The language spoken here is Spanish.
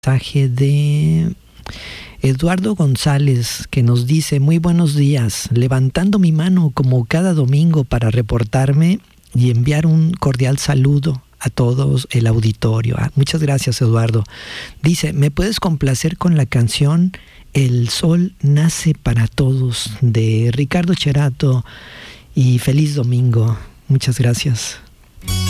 mensaje de Eduardo González, que nos dice: muy buenos días, levantando mi mano como cada domingo para reportarme y enviar un cordial saludo a todos el auditorio. Muchas gracias, Eduardo. Dice: ¿me puedes complacer con la canción El Sol Nace para Todos, de Ricardo Cherato? Y feliz domingo. Muchas gracias.